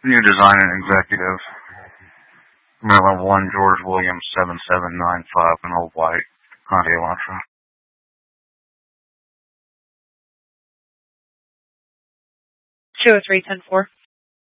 New design and executive. Maryland 1, George Williams 7795, an old white Hyundai Elantra. 203-10-4.